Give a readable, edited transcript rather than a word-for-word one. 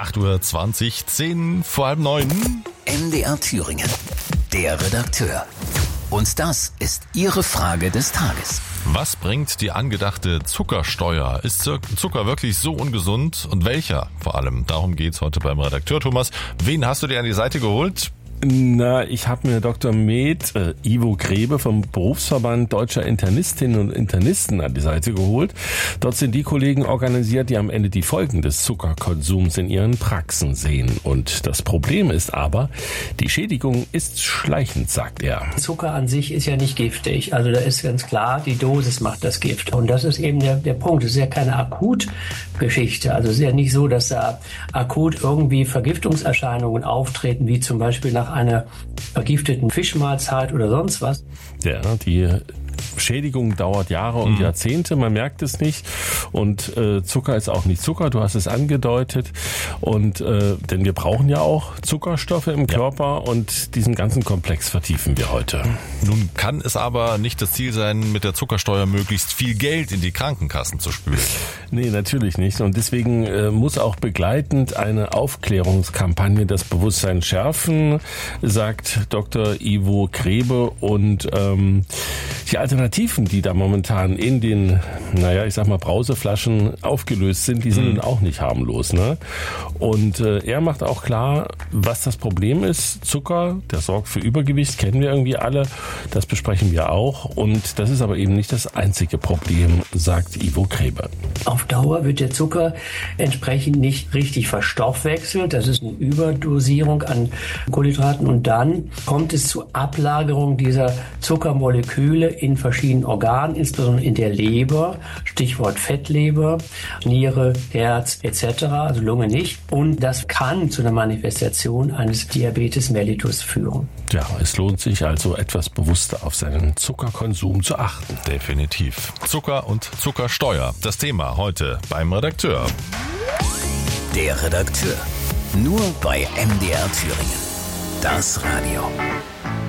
8:20 Uhr, 10 vor halb 9. MDR Thüringen, der Redakteur. Und das ist Ihre Frage des Tages. Was bringt die angedachte Zuckersteuer? Ist Zucker wirklich so ungesund? Und welcher vor allem? Darum geht's heute beim Redakteur Thomas. Wen hast du dir an die Seite geholt? Na, ich habe mir Dr. Med Ivo Grebe vom Berufsverband Deutscher Internistinnen und Internisten an die Seite geholt. Dort sind die Kollegen organisiert, die am Ende die Folgen des Zuckerkonsums in ihren Praxen sehen. Und das Problem ist aber, die Schädigung ist schleichend, sagt er. Zucker an sich ist ja nicht giftig. Also da ist ganz klar, die Dosis macht das Gift. Und das ist eben der Punkt. Es ist ja keine Akutgeschichte. Also es ist ja nicht so, dass da akut irgendwie Vergiftungserscheinungen auftreten, wie zum Beispiel nach einer vergifteten Fischmahlzeit oder sonst was. Ja, die Schädigung dauert Jahre und Jahrzehnte, man merkt es nicht. Und Zucker ist auch nicht Zucker, du hast es angedeutet. Und denn wir brauchen ja auch Zuckerstoffe im Körper und diesen ganzen Komplex vertiefen wir heute. Nun kann es aber nicht das Ziel sein, mit der Zuckersteuer möglichst viel Geld in die Krankenkassen zu spülen. Nee, natürlich nicht. Und deswegen muss auch begleitend eine Aufklärungskampagne das Bewusstsein schärfen, sagt Dr. Ivo Grebe. Und die Alternativen, die da momentan in den, Brauseflaschen aufgelöst sind, die sind nun auch nicht harmlos, ne? Und er macht auch klar, was das Problem ist. Zucker, der sorgt für Übergewicht, kennen wir irgendwie alle. Das besprechen wir auch. Und das ist aber eben nicht das einzige Problem, sagt Ivo Grebe. Auf Dauer wird der Zucker entsprechend nicht richtig verstoffwechselt. Das ist eine Überdosierung an Kohlenhydraten. Und dann kommt es zu Ablagerung dieser Zuckermoleküle in verschiedenen Organen, insbesondere in der Leber, Stichwort Fettleber, Niere, Herz etc., also Lunge nicht. Und das kann zu einer Manifestation eines Diabetes mellitus führen. Ja, es lohnt sich also etwas bewusster auf seinen Zuckerkonsum zu achten. Definitiv. Zucker und Zuckersteuer. Das Thema heute beim Redakteur. Der Redakteur. Nur bei MDR Thüringen. Das Radio.